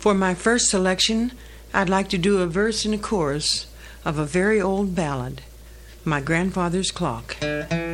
For my first selection, I'd like to do a verse and a chorus of a very old ballad, My Grandfather's Clock.